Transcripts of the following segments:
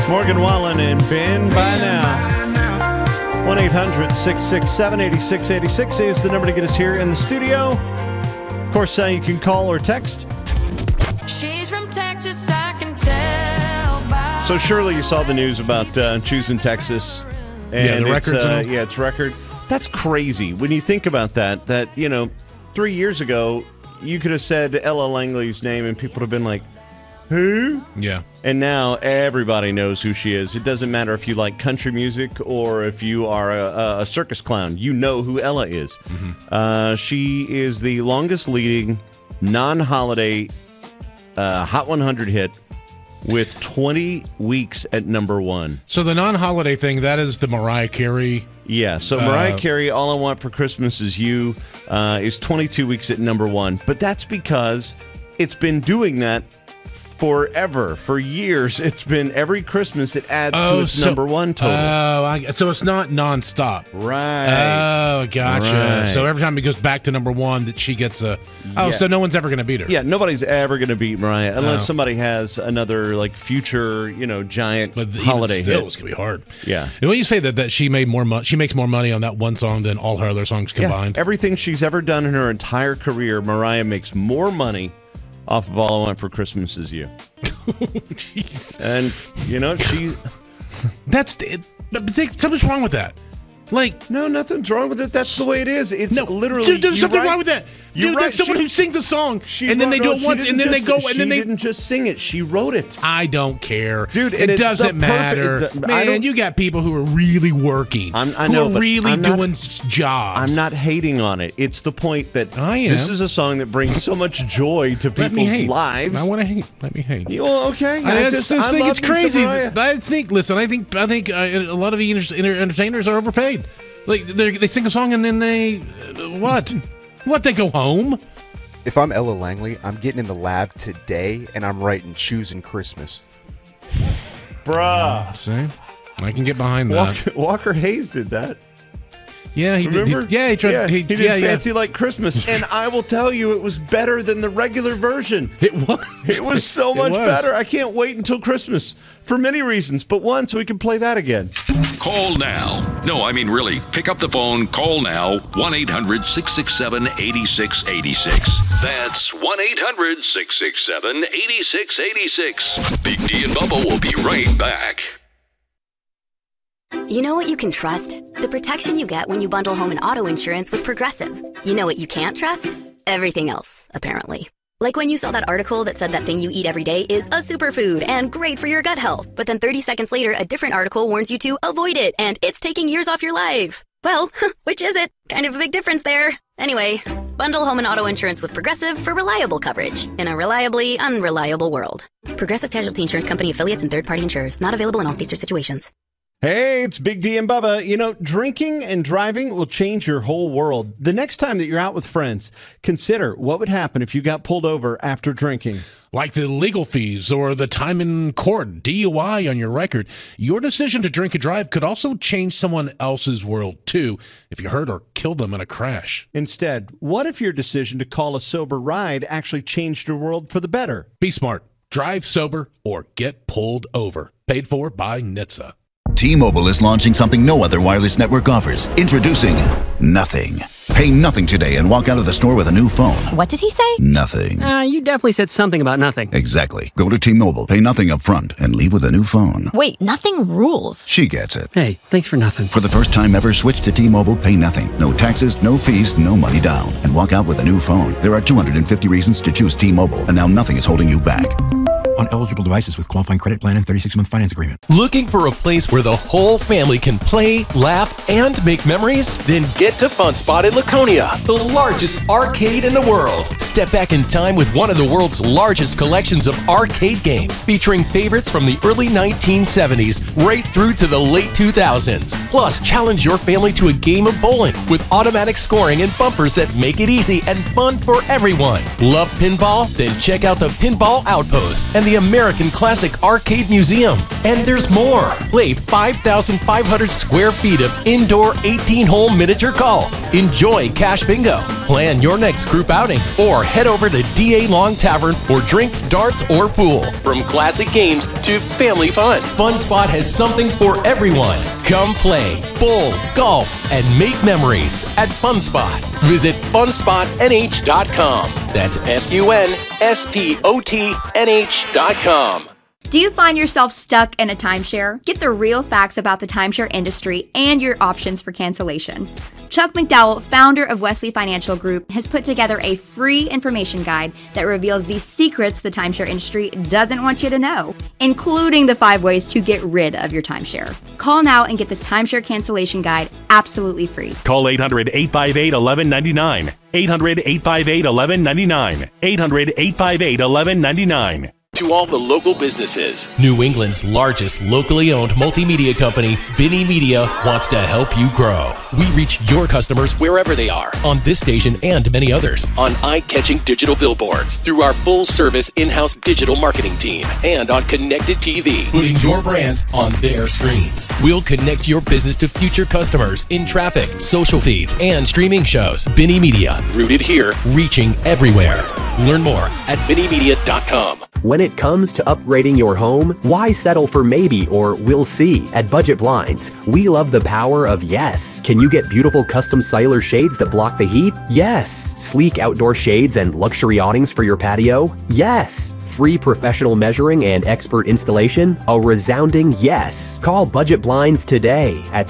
Morgan Wallen and Ben by now. 1-800-667-8686 is the number to get us here in the studio. Of course, you can call or text. She's from Texas, I can tell by. So surely you saw the news about choosing Texas. And the record. It's record. That's crazy. When you think about that, 3 years ago, you could have said Ella Langley's name and people would have been like, who? Yeah. And now everybody knows who she is. It doesn't matter if you like country music or if you are a circus clown. You know who Ella is. Mm-hmm. She is the longest leading non-holiday Hot 100 hit with 20 weeks at number one. So the non-holiday thing, that is the Mariah Carey. Yeah, so Mariah Carey, All I Want for Christmas Is You, is 22 weeks at number one. But that's because it's been doing that forever, for years. It's been every Christmas it adds to its number one total. So it's not nonstop. Right. Oh, gotcha. Right. So every time it goes back to number one, that she gets a. Oh, so no one's ever going to beat her. Yeah, nobody's ever going to beat Mariah unless somebody has another future, giant holiday still, hit. It's going to be hard. Yeah. And when you say that she made more money, she makes more money on that one song than all her other songs combined. Yeah, everything she's ever done in her entire career, Mariah makes more money off of All I Want for Christmas Is You. Jeez. And, she... That's... Something's wrong with that. No, nothing's wrong with it. That's the way it is. It's literally... Dude, there's something wrong with that. Dude, there's someone who sings a song, and then they do it once, and then they go, and then they... She didn't just sing it. She wrote it. I don't care. Dude, it doesn't matter. Man, you got people who are really working. I know, who are really doing jobs. I'm not hating on it. It's the point that I am. This is a song that brings so much joy to people's lives. I want to hate. Let me hate. Okay. I just think it's crazy. I think a lot of the entertainers are overpaid. They sing a song and then they they go home. If I'm Ella Langley, I'm getting in the lab today and I'm writing Choosing Christmas. Bruh. See? I can get behind that. Walker Hayes did that. Yeah, he Remember? did. He tried. He did Fancy Like Christmas, and I will tell you, it was better than the regular version. It was. It was so much better. I can't wait until Christmas for many reasons, but one, so we can play that again. Call now. No, I mean really. Pick up the phone. Call now. 1-800-667-8686. That's 1-800-667-8686. Big D and Bubba will be right back. You know what you can trust? The protection you get when you bundle home and auto insurance with Progressive. You know what you can't trust? Everything else, apparently. Like when you saw that article that said that thing you eat every day is a superfood and great for your gut health, but then 30 seconds later, a different article warns you to avoid it and it's taking years off your life. Well, which is it? Kind of a big difference there. Anyway, bundle home and auto insurance with Progressive for reliable coverage in a reliably unreliable world. Progressive Casualty Insurance Company affiliates and third-party insurers. Not available in all states or situations. Hey, it's Big D and Bubba. Drinking and driving will change your whole world. The next time that you're out with friends, consider what would happen if you got pulled over after drinking. Like the legal fees or the time in court, DUI on your record. Your decision to drink and drive could also change someone else's world, too, if you hurt or kill them in a crash. Instead, what if your decision to call a sober ride actually changed your world for the better? Be smart. Drive sober or get pulled over. Paid for by NHTSA. T-Mobile is launching something no other wireless network offers. Introducing Nothing. Pay nothing today and walk out of the store with a new phone. What did he say? Nothing. You definitely said something about nothing. Exactly. Go to T-Mobile, pay nothing up front, and leave with a new phone. Wait, nothing rules. She gets it. Hey, thanks for nothing. For the first time ever, switch to T-Mobile, pay nothing. No taxes, no fees, no money down. And walk out with a new phone. There are 250 reasons to choose T-Mobile, and now nothing is holding you back. On eligible devices with qualifying credit plan and 36-month finance agreement. Looking for a place where the whole family can play, laugh, and make memories? Then get to Fun Spot in Laconia, the largest arcade in the world. Step back in time with one of the world's largest collections of arcade games, featuring favorites from the early 1970s right through to the late 2000s. Plus, challenge your family to a game of bowling with automatic scoring and bumpers that make it easy and fun for everyone. Love pinball? Then check out the Pinball Outpost and and the American Classic Arcade Museum. And there's more. Play 5,500 square feet of indoor 18-hole miniature golf. Enjoy Cash Bingo. Plan your next group outing or head over to D.A. Long Tavern for drinks, darts, or pool. From classic games to family fun, Fun Spot has something for everyone. Come play, bowl, golf, and make memories at Fun Spot. Visit funspotnh.com. That's FUNSPOTNH.com. Do you find yourself stuck in a timeshare? Get the real facts about the timeshare industry and your options for cancellation. Chuck McDowell, founder of Wesley Financial Group, has put together a free information guide that reveals the secrets the timeshare industry doesn't want you to know, including the 5 ways to get rid of your timeshare. Call now and get this timeshare cancellation guide absolutely free. Call 800-858-1199. 800-858-1199. 800-858-1199. To all the local businesses, New England's largest locally owned multimedia company, Binny Media, wants to help you grow. We reach your customers wherever they are, on this station and many others, on eye-catching digital billboards, through our full-service in-house digital marketing team, and on connected TV, putting your brand on their screens. We'll connect your business to future customers in traffic, social feeds, and streaming shows. Binny Media, rooted here, reaching everywhere. Learn more at BinnyMedia.com. When it comes to upgrading your home, why settle for maybe or we'll see? At Budget Blinds, we love the power of yes. Can you get beautiful custom cellular shades that block the heat? Yes. Sleek outdoor shades and luxury awnings for your patio? Yes. Free professional measuring and expert installation? A resounding yes. Call Budget Blinds today at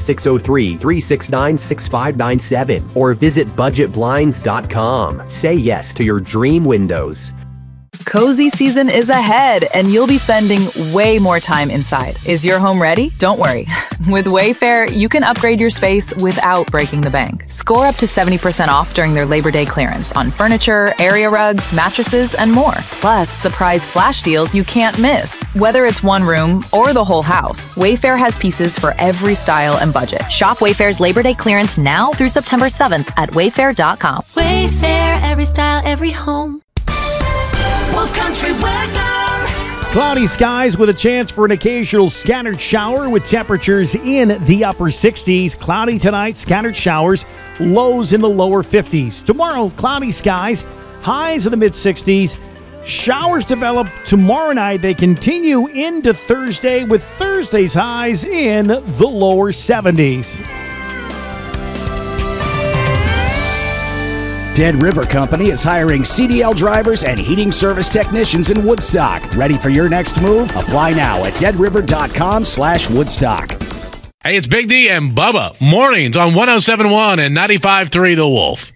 603-369-6597 or visit budgetblinds.com. Say yes to your dream windows. Cozy season is ahead, and you'll be spending way more time inside. Is your home ready? Don't worry. With Wayfair, you can upgrade your space without breaking the bank. Score up to 70% off during their Labor Day clearance on furniture, area rugs, mattresses, and more. Plus, surprise flash deals you can't miss. Whether it's one room or the whole house, Wayfair has pieces for every style and budget. Shop Wayfair's Labor Day clearance now through September 7th at wayfair.com. Wayfair, every style, every home. Wolf Country weather. Cloudy skies with a chance for an occasional scattered shower with temperatures in the upper 60s. Cloudy tonight, scattered showers, lows in the lower 50s. Tomorrow, cloudy skies, highs in the mid 60s. Showers develop tomorrow night. They continue into Thursday with Thursday's highs in the lower 70s. Dead River Company is hiring CDL drivers and heating service technicians in Woodstock. Ready for your next move? Apply now at deadriver.com/Woodstock. Hey, it's Big D and Bubba. Mornings on 107.1 and 95.3 The Wolf.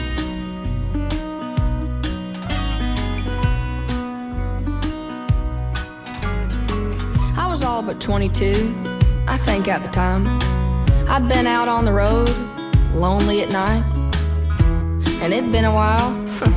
I was all but 22, I think at the time. I'd been out on the road, lonely at night. And it'd been a while